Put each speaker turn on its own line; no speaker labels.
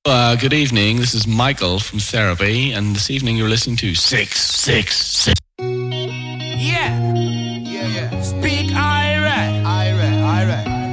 Good evening. This is Michael from Therapy, and this evening you're listening to 666.